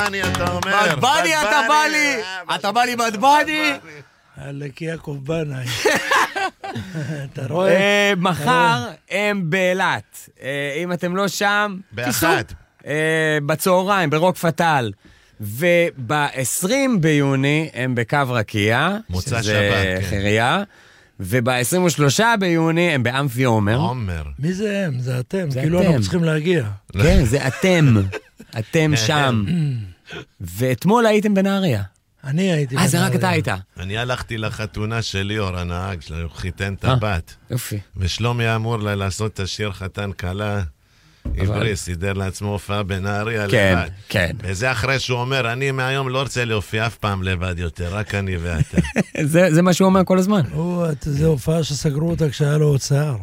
בדבני אתה אומר. בדבני אתה בא לי. אתה בא לי בדבני. עלק יעקב בנאי. אתה רואה? מחר הם באילת. אם אתם לא שם, באחד. בצהריים, ברוק פטל. וב-20 ביוני הם בקו רקיע. מוצא שזה שבת, כן. חירייה. וב-23 ביוני הם באמפי עומר. עומר. מי זה הם? זה אתם. זה כאילו אתם. אנחנו צריכים להגיע. כן, זה אתם. אתם שם. ואתמול הייתם בנהריה. אני הייתי. זה רק אתה היית. אני הלכתי לחתונה של ליאור, הנהג שלו, הוא חיתן את הבת. יופי. ושלומי אמור לעשות את השיר חתן קלה. עברי, סידר לעצמו הופעה בנהריה כן, לבד. כן. וזה אחרי שהוא אומר, אני מהיום לא רוצה להופיע אף פעם לבד יותר, רק אני ואתה. זה מה שהוא אומר כל הזמן. זה הופעה שסגרו אותה כשהיה לו הוצאה.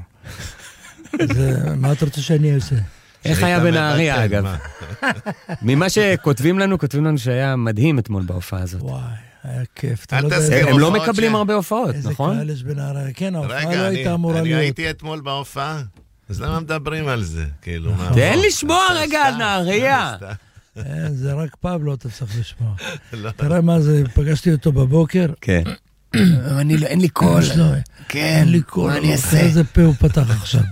מה אתה רוצה שאני אעשה? איך היה בנהריה, אגב? ממה שכותבים לנו שהיה מדהים אתמול בהופעה הזאת. וואי, היה כיף. הם לא מקבלים הרבה הופעות, נכון? איזה קהל יש בנהריה. כן, ההופעה לא רגע, הייתה אמורה להיות. אני הייתי אתמול בהופעה, אז למה מדברים על זה? כאילו, מה? תן לשמוע רגע על נהריה. זה רק פבלו אתה צריך לשמוע. תראה מה זה, פגשתי אותו בבוקר. כן. אין לי קול. כן, אין לי קול. מה אני אעשה? איזה פה הוא פתח עכשיו.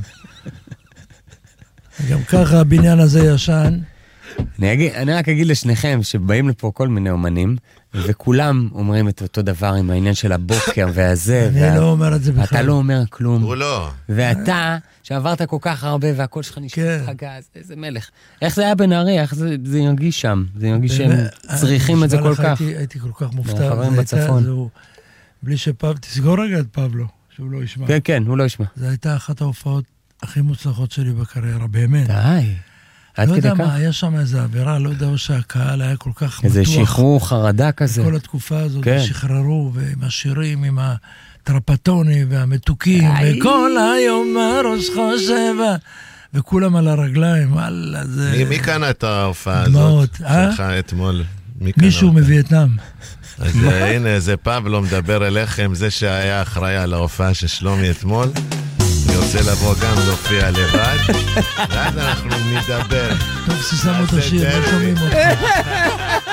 גם ככה הבניין הזה ישן. אני רק אגיד לשניכם שבאים לפה כל מיני אומנים, וכולם אומרים את אותו דבר עם העניין של הבוקר והזה. אני לא אומר את זה בכלל. אתה לא אומר כלום. הוא לא. ואתה, שעברת כל כך הרבה והכל שלך נשאר לך גז, איזה מלך. איך זה היה בנהריה? איך זה ירגיש שם? זה ירגיש שהם צריכים את זה כל כך. הייתי כל כך מופתע. חברים בצפון. בלי תסגור רגע את פבלו, שהוא לא ישמע. כן, כן, הוא לא ישמע. זו הייתה אחת ההופעות הכי מוצלחות שלי בקריירה, באמת. די. לא יודע מה, היה שם איזו אווירה, לא יודע שהקהל היה כל כך איזה שחרור, חרדה כזה. כל התקופה הזאת, שחררו, ועם השירים, עם הטרפטוני והמתוקים, וכל היום הראש חושבה, וכולם על הרגליים, וואלה, זה... מי קנה את ההופעה הזאת? שלך אתמול. מישהו מווייטנאם. אז הנה, זה פבלו מדבר אליכם, זה שהיה אחראי על ההופעה של שלומי אתמול. אני רוצה לבוא גם להופיע לבד, ואז אנחנו נדבר. טוב, ששמו את השיר, לא שומעים אותך.